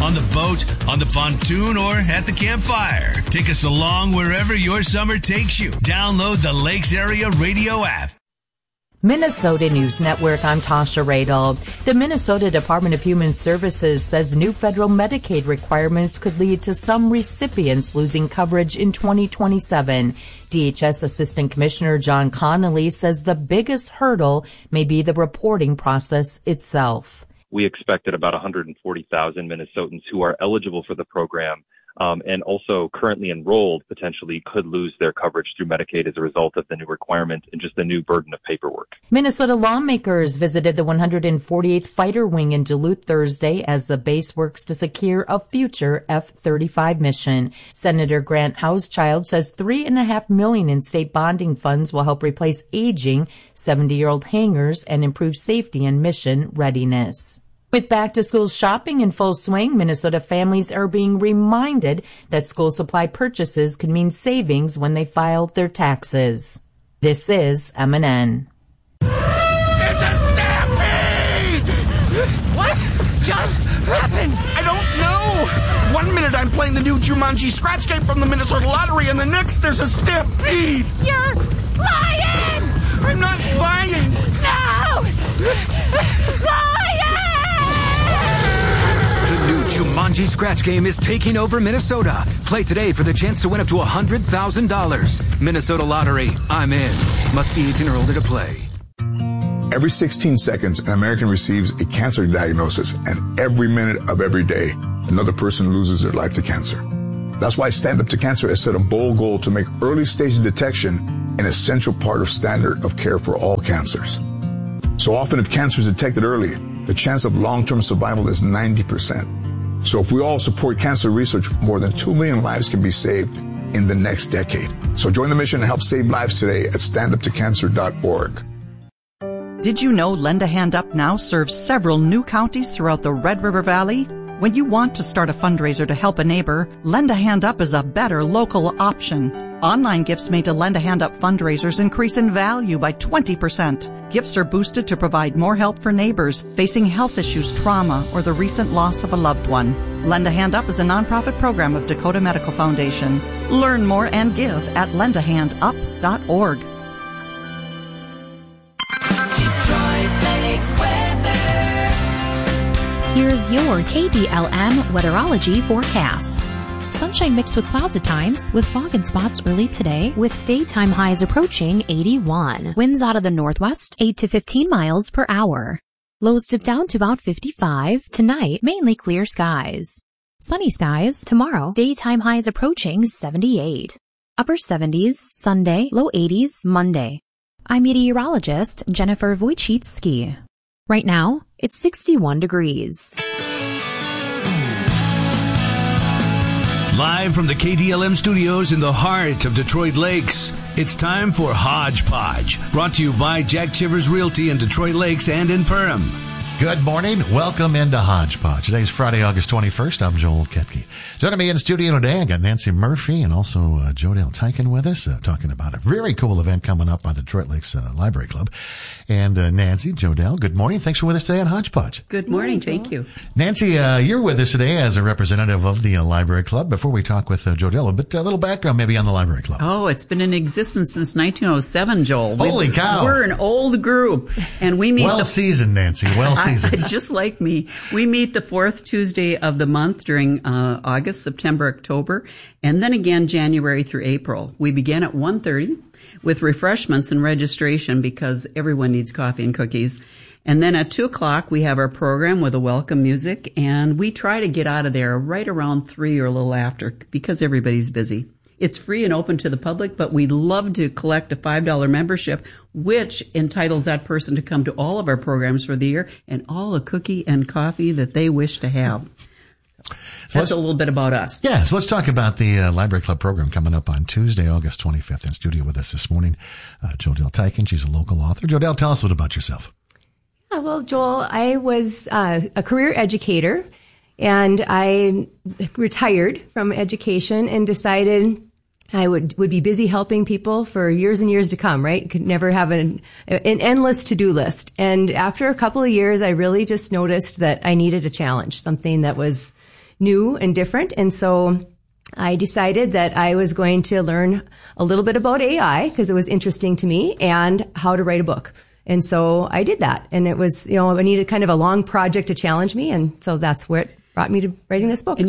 on the boat, on the pontoon, or at the campfire. Take us along wherever your summer takes you. Download the Lakes Area Radio app. Minnesota News Network, I'm Tasha Radel. The Minnesota Department of Human Services says new federal Medicaid requirements could lead to some recipients losing coverage in 2027. DHS Assistant Commissioner John Connolly says the biggest hurdle may be the reporting process itself. We expected about 140,000 Minnesotans who are eligible for the program and also currently enrolled potentially could lose their coverage through Medicaid as a result of the new requirement and just the new burden of paperwork. Minnesota lawmakers visited the 148th Fighter Wing in Duluth Thursday as the base works to secure a future F-35 mission. Senator Grant Hauschild says $3.5 million in state bonding funds will help replace aging 70-year-old hangars and improve safety and mission readiness. With back-to-school shopping in full swing, Minnesota families are being reminded that school supply purchases can mean savings when they file their taxes. This is MNN. It's a stampede! What just happened? I don't know! 1 minute I'm playing the new Jumanji scratch game from the Minnesota Lottery, and the next there's a stampede! You're lying! I'm not lying! No! Lying! The new Jumanji scratch game is taking over Minnesota. Play today for the chance to win up to $100,000. Minnesota Lottery. I'm in. Must be 18 or older to play. Every 16 seconds, an American receives a cancer diagnosis, and every minute of every day, another person loses their life to cancer. That's why Stand Up to Cancer has set a bold goal to make early stage detection an essential part of standard of care for all cancers. So often, if cancer is detected early, the chance of long-term survival is 90%. So if we all support cancer research, more than 2 million lives can be saved in the next decade. So join the mission and help save lives today at standuptocancer.org. Did you know Lend a Hand Up now serves several new counties throughout the Red River Valley? When you want to start a fundraiser to help a neighbor, Lend a Hand Up is a better local option. Online gifts made to Lend a Hand Up fundraisers increase in value by 20%. Gifts are boosted to provide more help for neighbors facing health issues, trauma, or the recent loss of a loved one. Lend a Hand Up is a nonprofit program of Dakota Medical Foundation. Learn more and give at lendahandup.org. Here's your KDLM Weatherology forecast. Sunshine mixed with clouds at times, with fog and spots early today, with daytime highs approaching 81. Winds out of the northwest, 8 to 15 miles per hour. Lows dip down to about 55. Tonight, mainly clear skies. Sunny skies. Tomorrow, daytime highs approaching 78. Upper 70s, Sunday, low 80s, Monday. I'm meteorologist Jennifer Wojcicki. Right now, it's 61 degrees. Live from the KDLM studios in the heart of Detroit Lakes, it's time for Hodgepodge, brought to you by Jack Chivers Realty in Detroit Lakes and in Perham. Good morning. Welcome into Hodgepodge. Today's Friday, August 21st. I'm Joel Ketke. Joining me in studio today, I got Nancy Murphy and also Jodelle Teichen with us, talking about a very cool event coming up by the Detroit Lakes Library Club. And Nancy, Jodelle, good morning. Thanks for with us today on Hodgepodge. Good morning. Thank you. Nancy, you're with us today as a representative of the Library Club. Before we talk with Jodelle, a little background maybe on the Library Club. Oh, it's been in existence since 1907, Joel. Holy cow. We're an old group, and we meet well-seasoned, Nancy. Well-seasoned. Just like me. We meet the fourth Tuesday of the month during August, September, October, and then again January through April. We begin at 1:30 with refreshments and registration because everyone needs coffee and cookies. And then at 2 o'clock, we have our program with a welcome music, and we try to get out of there right around 3 or a little after because everybody's busy. It's free and open to the public, but we'd love to collect a $5 membership, which entitles that person to come to all of our programs for the year and all the cookie and coffee that they wish to have. That's a little bit about us. Yeah, so let's talk about the Library Club program coming up on Tuesday, August 25th. In studio with us this morning, Jodelle Teichen. She's a local author. Jodelle, tell us a little about yourself. Well, Joel, I was a career educator, and I retired from education and decided I would be busy helping people for years and years to come, right? Could never have an endless to-do list. And after a couple of years, I really just noticed that I needed a challenge, something that was new and different. And so I decided that I was going to learn a little bit about AI because it was interesting to me and how to write a book. And so I did that. And it was, I needed kind of a long project to challenge me. And so that's what brought me to writing this book. And,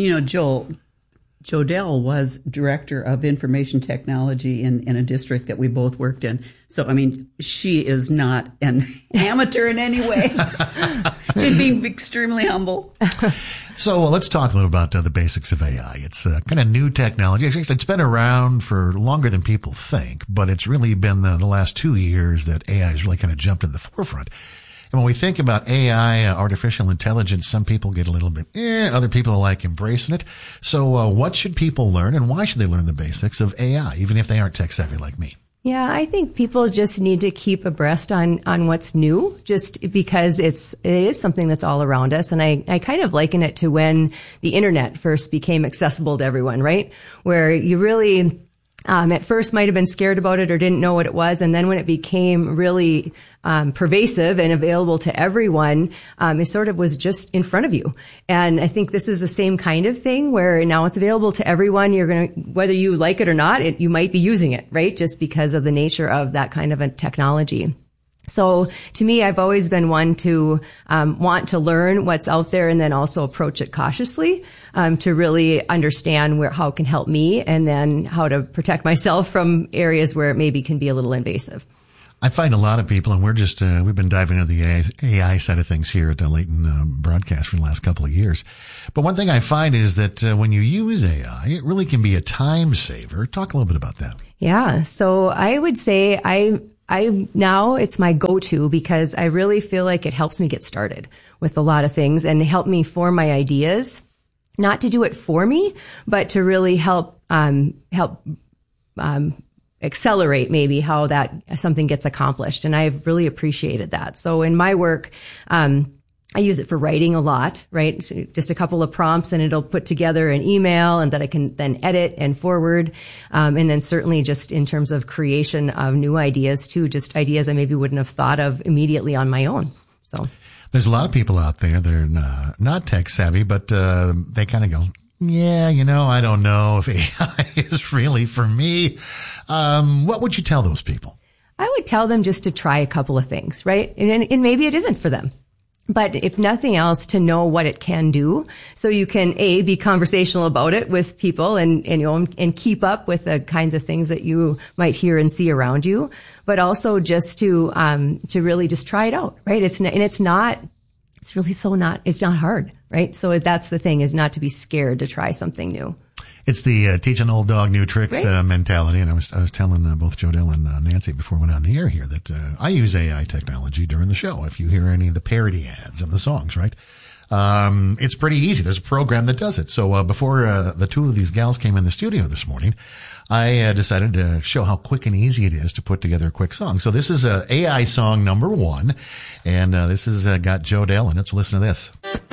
Jodelle was director of information technology in a district that we both worked in. So, she is not an amateur in any way. She's being extremely humble. So let's talk a little about the basics of AI. It's kind of new technology. It's been around for longer than people think, but it's really been the last 2 years that AI has really kind of jumped in the forefront. And when we think about AI, artificial intelligence, some people get a little bit, other people are like embracing it. So what should people learn, and why should they learn the basics of AI, even if they aren't tech savvy like me? Yeah, I think people just need to keep abreast on what's new, just because it is something that's all around us. And I kind of liken it to when the internet first became accessible to everyone, right? Where you really at first might have been scared about it or didn't know what it was. And then when it became really pervasive and available to everyone, it sort of was just in front of you. And I think this is the same kind of thing where now it's available to everyone. You're going to, whether you like it or not, you might be using it, right? Just because of the nature of that kind of a technology. So to me, I've always been one to want to learn what's out there and then also approach it cautiously to really understand how it can help me and then how to protect myself from areas where it maybe can be a little invasive. I find a lot of people, and we've been diving into the AI side of things here at the Layton broadcast for the last couple of years. But one thing I find is that when you use AI, it really can be a time saver. Talk a little bit about that. Yeah. So I would say now it's my go-to because I really feel like it helps me get started with a lot of things and help me form my ideas, not to do it for me, but to really help accelerate maybe how that something gets accomplished. And I've really appreciated that. So in my work, I use it for writing a lot, right? So just a couple of prompts and it'll put together an email and that I can then edit and forward. And then certainly just in terms of creation of new ideas too, just ideas I maybe wouldn't have thought of immediately on my own. So there's a lot of people out there that are not tech savvy, but they kind of go, yeah, I don't know if AI is really for me. What would you tell those people? I would tell them just to try a couple of things, right? And maybe it isn't for them. But if nothing else, to know what it can do, so you can be conversational about it with people and keep up with the kinds of things that you might hear and see around you, but also just to really just try it out, right? It's not hard, right? So that's the thing, is not to be scared to try something new. It's the teach an old dog new tricks mentality. And I was telling both Jodelle and Nancy before we went on the air here that I use AI technology during the show. If you hear any of the parody ads and the songs, right? It's pretty easy. There's a program that does it. So before the two of these gals came in the studio this morning, I decided to show how quick and easy it is to put together a quick song. So this is AI song number 1, and this has got Jodelle in it. So listen to this.